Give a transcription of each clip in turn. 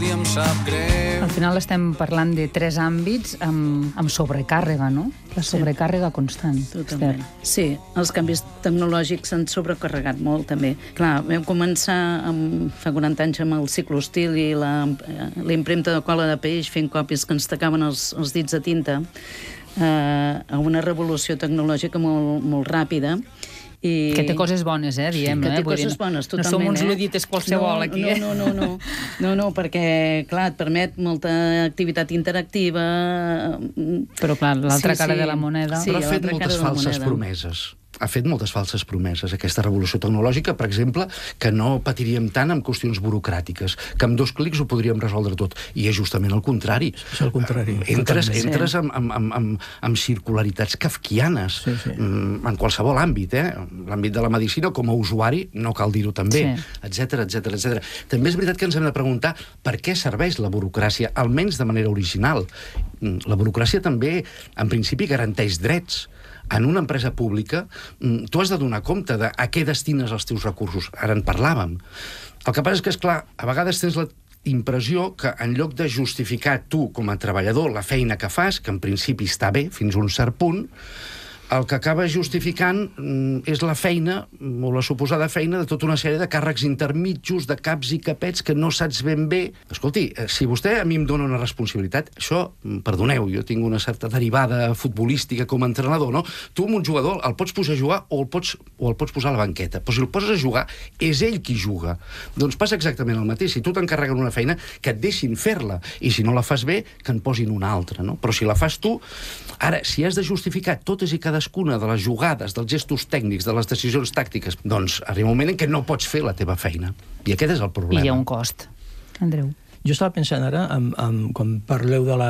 i em sap greu. Al final estem parlant de 3 àmbits amb sobrecàrrega, no? La sobrecàrrega constant. Totalment. Sí, els canvis tecnològics s'han sobrecarregat molt, també. Clar, vam començar fa 40 anys amb el ciclostil i la impremta de cola de peix fent còpies que ens tacaven els dits de tinta, a una revolució tecnològica molt ràpida. Que té coses bones, diem. Que té coses bones, totalment. No som uns ludites qualsevol, aquí. No, perquè, clar, et permet molta activitat interactiva. Però, clar, l'altra cara de la moneda... Però ha fet moltes falses promeses. Ha fet moltes falses promeses, aquesta revolució tecnològica, per exemple, que no patiríem tant amb qüestions burocràtiques, que amb 2 clics ho podríem resoldre tot. I és justament el contrari. És el contrari. Entres amb circularitats kafkianes, en qualsevol àmbit, l'àmbit de la medicina, com a usuari, no cal dir-ho també, etcètera. També és veritat que ens hem de preguntar per què serveix la burocràcia, almenys de manera original. La burocràcia també, en principi, garanteix drets. En una empresa pública, tu has de donar compte de a què destines els teus recursos. Ara en parlàvem. El que passa és que, esclar, a vegades tens la impressió que en lloc de justificar tu com a treballador la feina que fas, que en principi està bé fins a un cert punt, el que acaba justificant és la feina, o la suposada feina, de tota una sèrie de càrrecs intermitjos, de caps i capets, que no saps ben bé. Escolti, si vostè a mi em dona una responsabilitat, això, perdoneu, jo tinc una certa derivada futbolística com a entrenador, no? Tu amb un jugador el pots posar a jugar o el pots posar a la banqueta. Però si el poses a jugar, és ell qui juga. Doncs passa exactament el mateix. Si tu t'encarreguen una feina, que et deixin fer-la. I si no la fas bé, que en posin una altra, no? Però si la fas tu... Ara, si has de justificar totes i cadascuna de les jugades, dels gestos tècnics, de les decisions tàctiques, doncs arriba un moment en què no pots fer la teva feina. I aquest és el problema. I hi ha un cost. Andreu. Jo estava pensant ara, quan parleu de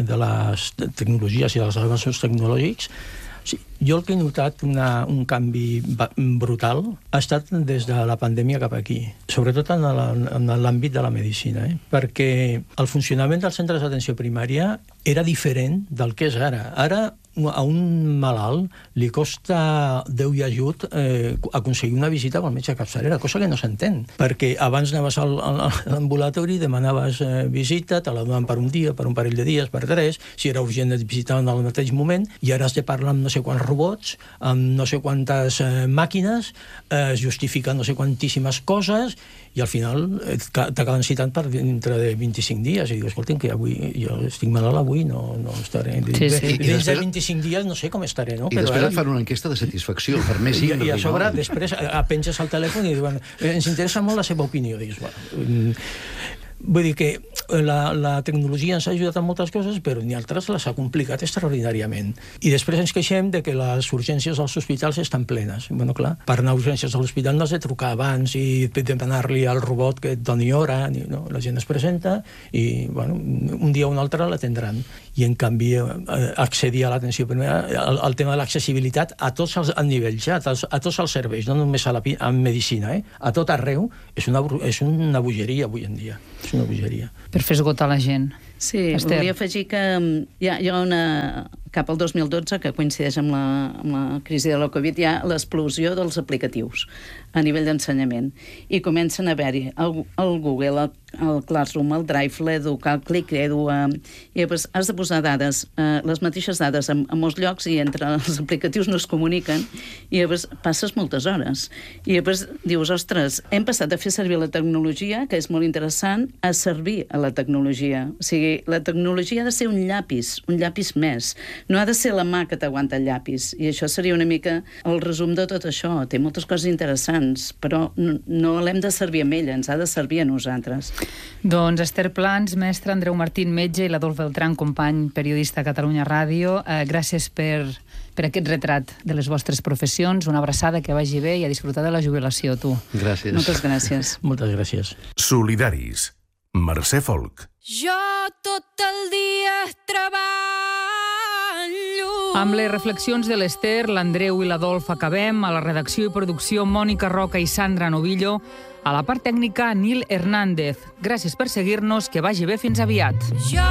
les tecnologies i dels avanços tecnològics, jo el que he notat un canvi brutal ha estat des de la pandèmia cap aquí, sobretot en l'àmbit de la medicina, perquè el funcionament dels centres d'atenció primària era diferent del que és ara. Ara, a un malalt li costa Déu i ajut aconseguir una visita amb el metge capçalera, cosa que no s'entén, perquè abans anaves a l'ambulatori, demanaves visita, te la donaven per un dia, per un parell de dies, per 3, si era urgent et visitaven al mateix moment, i ara has de parlar amb no sé quants robots, amb no sé quantes màquines, es justifiquen no sé quantíssimes coses, i al final t'acaben citant per dintre de 25 dies, i dius, escolta'm, que avui jo estic malalt avui, no estaré. Dins de 25 dies no sé com estaré, no? I després et fan una enquesta de satisfacció, per més sí. I a sobre, després, penges al telèfon i diuen, ens interessa molt la seva opinió. Dius, bueno... Vull dir que la tecnologia ens ha ajudat en moltes coses, però ni altres les ha complicat extraordinàriament. I després ens queixem de que les urgències als hospitals estan plenes. Bueno, clar, per anar a urgències a l'hospital no has de trucar abans i demanar-li al robot que et doni hora. No? La gent es presenta i, bueno, un dia o un altre l'atendran. I, en canvi, accedir a l'atenció primera, el tema de l'accessibilitat a tots els nivells, a tots els serveis, no només a medicina, a tot arreu, és una bogeria avui en dia. És una bogeria. Per fer esgotar la gent. Sí, volia afegir que hi ha cap al 2012, que coincideix amb la crisi de la Covid, hi ha l'explosió dels aplicatius a nivell d'ensenyament. I comencen a haver-hi el Google, el Classroom, el Drive, l'Educ, el ClickEdu, i llavors has de posar dades, les mateixes dades en molts llocs, i entre els aplicatius no es comuniquen, i llavors passes moltes hores. I llavors dius, ostres, hem passat a fer servir la tecnologia, que és molt interessant, a servir a la tecnologia. O sigui, la tecnologia ha de ser un llapis més. No ha de ser la mà que t'aguanta el llapis. I això seria una mica el resum de tot això. Té moltes coses interessants, però no l'hem de servir amb ella, ens ha de servir a nosaltres. Doncs Esther Plans, mestre, Andreu Martín, metge, i l'Adolf Beltrán, company periodista a Catalunya Ràdio. Gràcies per aquest retrat de les vostres professions. Una abraçada, que vagi bé, i a disfrutar de la jubilació, tu. Gràcies. Moltes gràcies. Moltes gràcies. Solidaris. Mercè Folk. Jo tot el dia treballo. Amb les reflexions de l'Esther, l'Andreu i l'Adolf acabem. A la redacció i producció, Mònica Roca i Sandra Novillo. A la part tècnica, Nil Hernández. Gràcies per seguir-nos, que vagi bé, fins aviat.